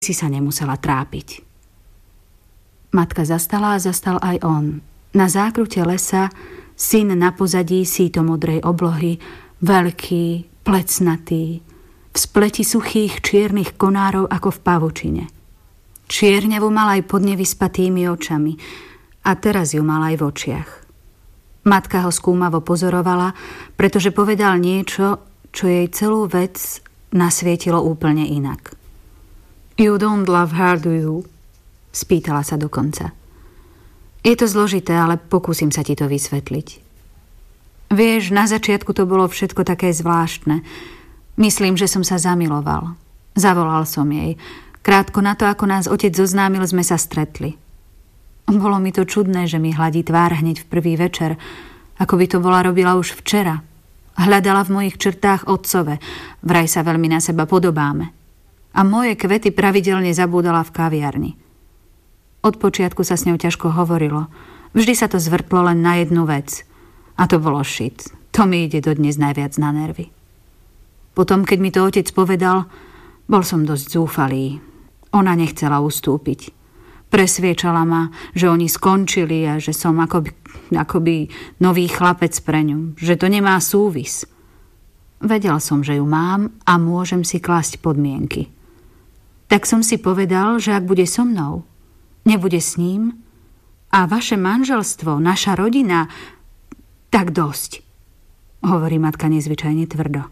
si sa nemusela trápiť. Matka zastala a zastal aj on. Na zákrute lesa syn na pozadí sítomodrej oblohy, veľký, plecnatý, v spleti suchých čiernych konárov ako v pavučine. Čierňavu mal aj pod nevyspatými očami a teraz ju mal aj v očiach. Matka ho skúmavo pozorovala, pretože povedal niečo, čo jej celú vec nasvietilo úplne inak. You don't love her, do you? Spýtala sa dokonca. Je to zložité, ale pokúsim sa ti to vysvetliť. Vieš, na začiatku to bolo všetko také zvláštne. Myslím, že som sa zamiloval. Zavolal som jej. Krátko na to, ako nás otec zoznámil, sme sa stretli. Bolo mi to čudné, že mi hladí tvár hneď v prvý večer, ako by to bola robila už včera. Hľadala v mojich črtách otcove, vraj sa veľmi na seba podobáme. A moje kvety pravidelne zabúdala v kaviarni. Od počiatku sa s ňou ťažko hovorilo. Vždy sa to zvrtlo len na jednu vec. A to bolo shit. To mi ide dodnes najviac na nervy. Potom, keď mi to otec povedal, bol som dosť zúfalý. Ona nechcela ustúpiť. Presviečala ma, že oni skončili a že som akoby nový chlapec pre ňu. Že to nemá súvis. Vedel som, že ju mám a môžem si klásť podmienky. Tak som si povedal, že ak bude so mnou, nebude s ním a vaše manželstvo, naša rodina, tak dosť, hovorí matka nezvyčajne tvrdo.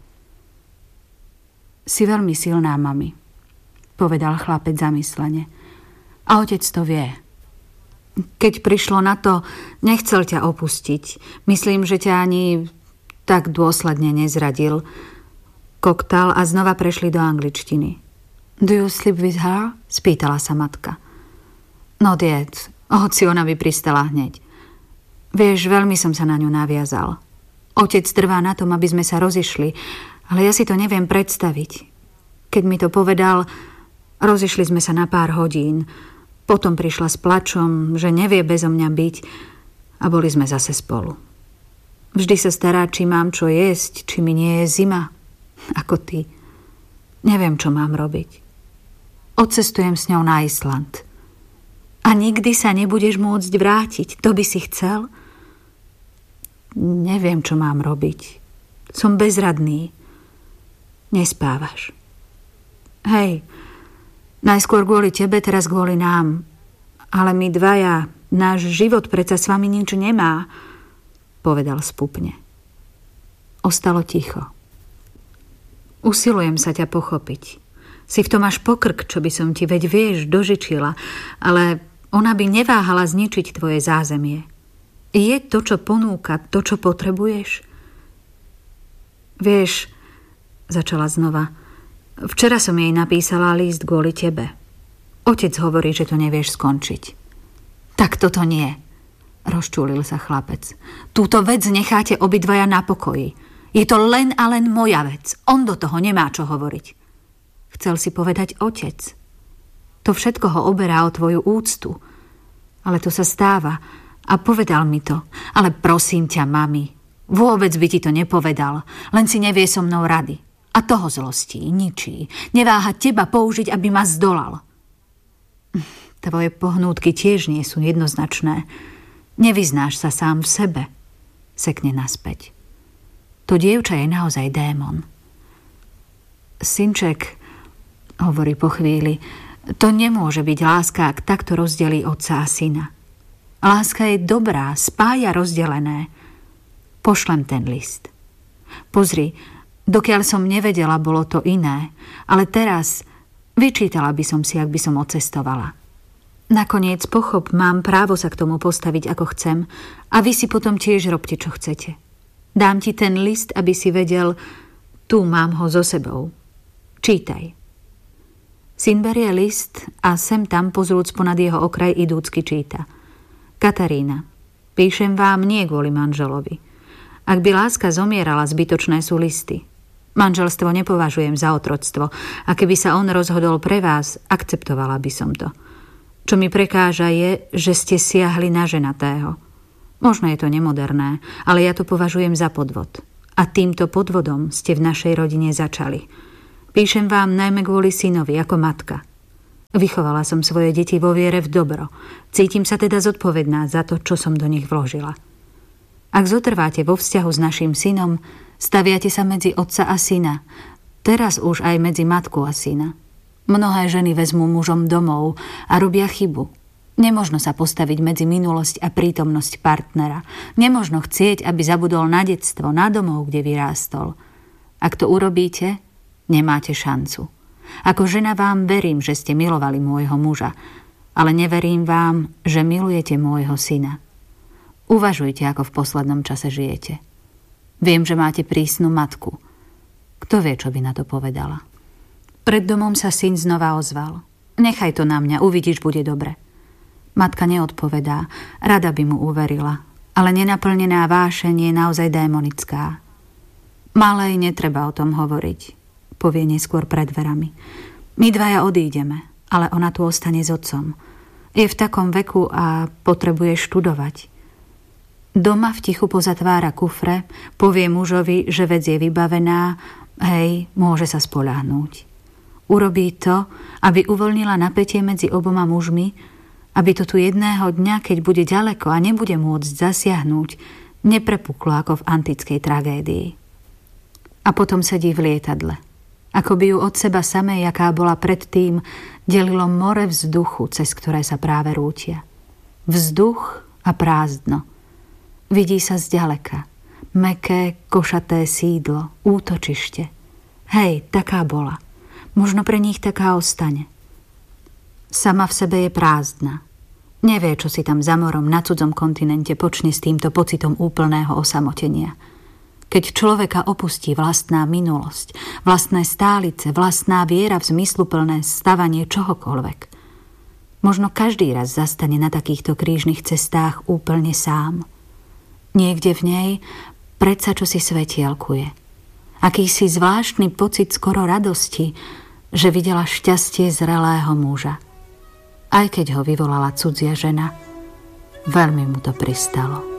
Si veľmi silná, mami, povedal chlapec zamyslene. A otec to vie. Keď prišlo na to, nechcel ťa opustiť. Myslím, že ťa ani tak dôsledne nezradil. Koktal a znova prešli do angličtiny. Do you sleep with her? Spýtala sa matka. Not yet, hoci ona by pristala hneď. Vieš, veľmi som sa na ňu naviazal. Otec trvá na tom, aby sme sa rozišli, ale ja si to neviem predstaviť. Keď mi to povedal, rozišli sme sa na pár hodín. Potom prišla s plačom, že nevie bezo mňa byť a boli sme zase spolu. Vždy sa stará, či mám čo jesť, či mi nie je zima. Ako ty. Neviem, čo mám robiť. Odcestujem s ňou na Island. A nikdy sa nebudeš môcť vrátiť. To by si chcel? Neviem, čo mám robiť. Som bezradný. Nespávaš. Hej, najskôr kvôli tebe, teraz kvôli nám. Ale my dvaja, náš život predsa s vami nič nemá, povedal spupne. Ostalo ticho. Usilujem sa ťa pochopiť. Si v tom až pokrk, čo by som ti, veď vieš, dožičila, ale ona by neváhala zničiť tvoje zázemie. Je to, čo ponúka, to, čo potrebuješ? Vieš, začala znova, včera som jej napísala list kvôli tebe. Otec hovorí, že to nevieš skončiť. Tak toto nie, rozčúlil sa chlapec. Túto vec necháte obidvaja na pokoji. Je to len a len moja vec. On do toho nemá čo hovoriť. Chcel si povedať otec. To všetko ho oberá o tvoju úctu. Ale to sa stáva. A povedal mi to. Ale prosím ťa, mami, vôbec by ti to nepovedal. Len si nevie so mnou rady. A toho zlostí, ničí. Neváha teba použiť, aby ma zdolal. Tvoje pohnútky tiež nie sú jednoznačné. Nevyznáš sa sám v sebe. Sekne naspäť. To dievča je naozaj démon. Synček, hovorí po chvíli, to nemôže byť láska, ak takto rozdelí otca a syna. Láska je dobrá, spája rozdelené. Pošlem ten list. Pozri, dokiaľ som nevedela, bolo to iné, ale teraz vyčítala by som si, ak by som odcestovala. Nakoniec pochop, mám právo sa k tomu postaviť, ako chcem, a vy si potom tiež robte, čo chcete. Dám ti ten list, aby si vedel, tu mám ho so sebou. Čítaj. Syn berie list a sem tam pozrúc ponad jeho okraj idúcky číta. Katarína, píšem vám nie kvôli manželovi. Ak by láska zomierala, zbytočné sú listy. Manželstvo nepovažujem za otroctvo a keby sa on rozhodol pre vás, akceptovala by som to. Čo mi prekáža je, že ste siahli na ženatého. Možno je to nemoderné, ale ja to považujem za podvod. A týmto podvodom ste v našej rodine začali. Píšem vám najmä kvôli synovi ako matka. Vychovala som svoje deti vo viere v dobro. Cítim sa teda zodpovedná za to, čo som do nich vložila. Ak zotrváte vo vzťahu s naším synom, staviate sa medzi otca a syna, teraz už aj medzi matku a syna. Mnohé ženy vezmú mužom domov a robia chybu. Nemožno sa postaviť medzi minulosť a prítomnosť partnera. Nemožno chcieť, aby zabudol na detstvo, na domov, kde vyrástol. Ak to urobíte, nemáte šancu. Ako žena vám verím, že ste milovali môjho muža, ale neverím vám, že milujete môjho syna. Uvažujte, ako v poslednom čase žijete. Viem, že máte prísnu matku. Kto vie, čo by na to povedala? Pred domom sa syn znova ozval. Nechaj to na mňa, uvidíš, bude dobre. Matka neodpovedá, rada by mu uverila, ale nenaplnená vášeň je naozaj démonická. Malej netreba o tom hovoriť, povie neskôr pred dverami. My dvaja odídeme, ale ona tu ostane s otcom. Je v takom veku a potrebuje študovať. Doma v tichu pozatvára kufre, povie mužovi, že vec je vybavená, hej, môže sa spoľahnúť. Urobí to, aby uvoľnila napätie medzi oboma mužmi, aby to tu jedného dňa, keď bude ďaleko a nebude môcť zasiahnuť, neprepuklo ako v antickej tragédii. A potom sedí v lietadle. Ako by ju od seba samej, jaká bola predtým, delilo more vzduchu, cez ktoré sa práve rútia. Vzduch a prázdno. Vidí sa zďaleka. Mäkké, košaté sídlo, útočište. Hej, taká bola. Možno pre nich taká ostane. Sama v sebe je prázdna. Nevie, čo si tam za morom na cudzom kontinente počne s týmto pocitom úplného osamotenia. Keď človeka opustí vlastná minulosť, vlastné stálice, vlastná viera v zmysluplné stavanie čohokoľvek. Možno každý raz zastane na takýchto krížnych cestách úplne sám. Niekde v nej predsa čosi svetielkuje. Akýsi zvláštny pocit skoro radosti, že videla šťastie zrelého muža. Aj keď ho vyvolala cudzia žena, veľmi mu to pristalo.